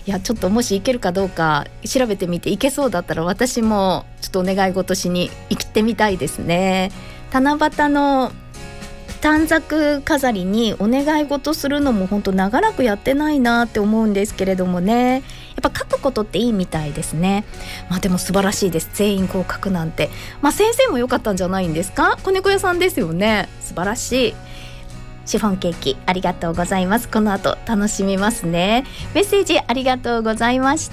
いやちょっともし行けるかどうか調べてみて、行けそうだったら私もちょっとお願い事しに行ってみたいですね。七夕の短冊飾りにお願い事するのも本当長らくやってないなって思うんですけれどもね、やっぱ書くことっていいみたいですね。でも素晴らしいです。全員こう書くなんて、先生も良かったんじゃないんですか。子猫屋さんですよね。素晴らしい。シフォンケーキありがとうございます。この後楽しみますね。メッセージありがとうございました。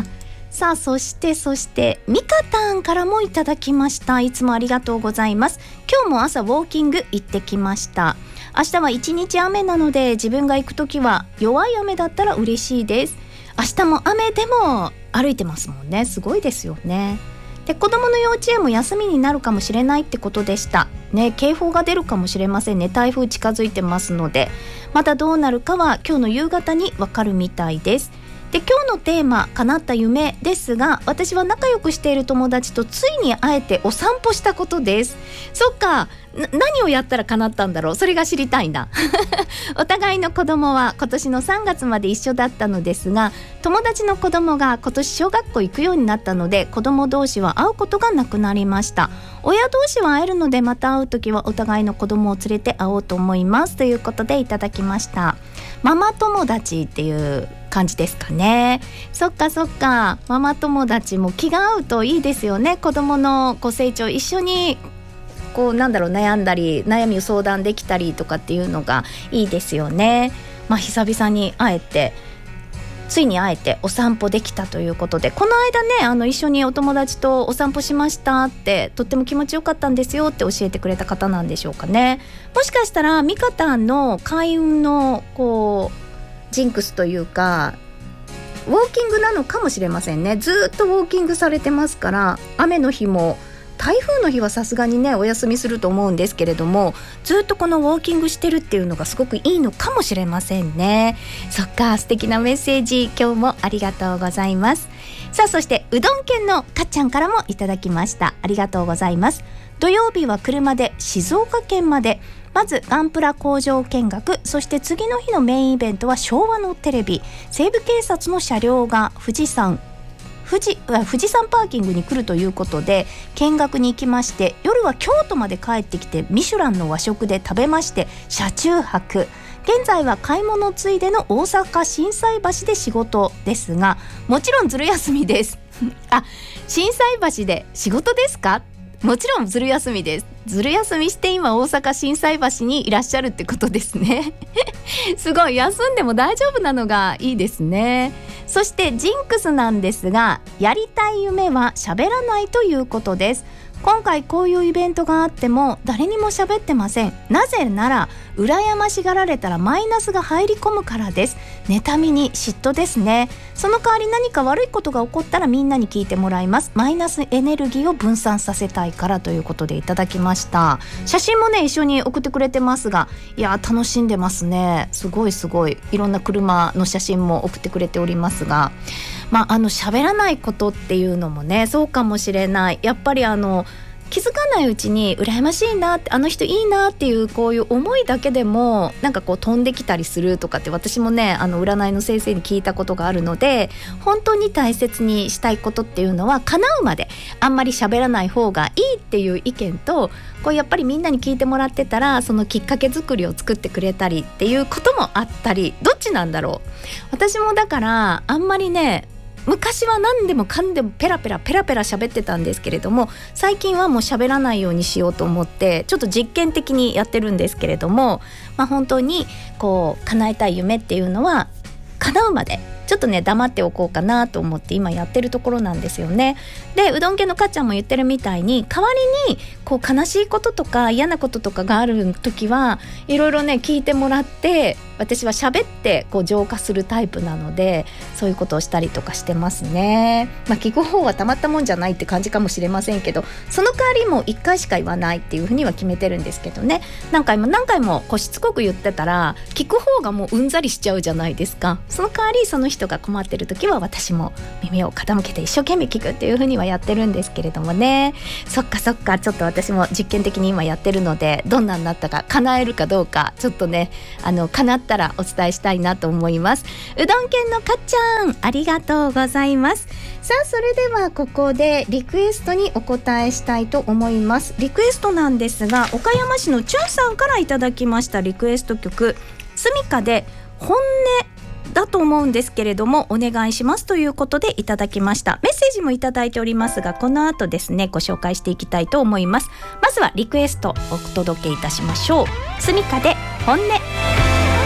さあそしてミカタンからもいただきました。いつもありがとうございます。今日も朝ウォーキング行ってきました。明日は一日雨なので、自分が行くときは弱い雨だったら嬉しいです。明日も雨でも歩いてますもんね。すごいですよね。で、子供の幼稚園も休みになるかもしれないってことでしたね。警報が出るかもしれませんね。台風近づいてますので、またどうなるかは今日の夕方にわかるみたいです。で、今日のテーマ叶った夢ですが、私は仲良くしている友達とついに会えてお散歩したことです。そっか、何をやったら叶ったんだろう。それが知りたいなお互いの子供は今年の3月まで一緒だったのですが、友達の子供が今年小学校行くようになったので、子供同士は会うことがなくなりました。親同士は会えるので、また会うときはお互いの子供を連れて会おうと思います、ということでいただきました。ママ友達っていう感じですかね。そっか、ママ友達も気が合うといいですよね。子供の成長一緒に悩んだり悩みを相談できたりとかっていうのがいいですよね。久々についに会えてお散歩できたということで、この間ね、一緒にお友達とお散歩しましたって、とっても気持ちよかったんですよって教えてくれた方なんでしょうかね。もしかしたらミカタンの開運のジンクスというかウォーキングなのかもしれませんね。ずっとウォーキングされてますから、雨の日も台風の日はさすがにねお休みすると思うんですけれども、ずっとこのウォーキングしてるっていうのがすごくいいのかもしれませんね。そっか、素敵なメッセージ今日もありがとうございます。さあそしてうどん県のかっちゃんからもいただきました。ありがとうございます。土曜日は車で静岡県まで、まずガンプラ工場見学、そして次の日のメインイベントは昭和のテレビ、西部警察の車両が富士山パーキングに来るということで見学に行きまして、夜は京都まで帰ってきてミシュランの和食で食べまして車中泊。現在は買い物ついでの大阪心斎橋で仕事ですが、もちろんずる休みです心斎橋で仕事ですか。もちろんずる休みです。ずる休みして今大阪心斎橋にいらっしゃるってことですねすごい、休んでも大丈夫なのがいいですね。そしてジンクスなんですが、やりたい夢は喋らないということです。今回こういうイベントがあっても誰にも喋ってません。なぜなら羨ましがられたらマイナスが入り込むからです。妬みに嫉妬ですね。その代わり何か悪いことが起こったらみんなに聞いてもらいます。マイナスエネルギーを分散させたいからということでいただきました。写真もね一緒に送ってくれてますが、いや楽しんでますね。すごいいろんな車の写真も送ってくれておりますが、喋らないことっていうのもねそうかもしれない。やっぱり気づかないうちに羨ましいなって、あの人いいなっていうこういう思いだけでも飛んできたりするとかって、私もね占いの先生に聞いたことがあるので、本当に大切にしたいことっていうのは叶うまであんまり喋らない方がいいっていう意見と、やっぱりみんなに聞いてもらってたらそのきっかけ作りを作ってくれたりっていうこともあったり、どっちなんだろう。私もだからあんまりね、昔は何でもかんでもペラペラ喋ってたんですけれども、最近はもう喋らないようにしようと思ってちょっと実験的にやってるんですけれども、本当に叶えたい夢っていうのは叶うまでちょっとね黙っておこうかなと思って今やってるところなんですよね。で、うどん家のかっちゃんも言ってるみたいに、代わりに悲しいこととか嫌なこととかがある時はいろいろね聞いてもらって、私は喋って浄化するタイプなので、そういうことをしたりとかしてますね。聞く方はたまったもんじゃないって感じかもしれませんけど、その代わりも1回しか言わないっていうふうには決めてるんですけどね。何回もしつこく言ってたら聞く方がもううんざりしちゃうじゃないですか。その代わりその人が困ってる時は私も耳を傾けて一生懸命聞くっていうふうにはやってるんですけれどもね。そっか、ちょっと私も実験的に今やってるので、どんなになったか叶えるかどうかちょっとね叶っったらお伝えしたいなと思います。うどん県のかっちゃん、ありがとうございます。さあ、それではここでリクエストにお答えしたいと思います。リクエストなんですが、岡山市のチュンさんからいただきましたリクエスト曲、スミカで本音だと思うんですけれどもお願いしますということでいただきました。メッセージもいただいておりますが、この後ですねご紹介していきたいと思います。まずはリクエストお届けいたしましょう。スミカで本音。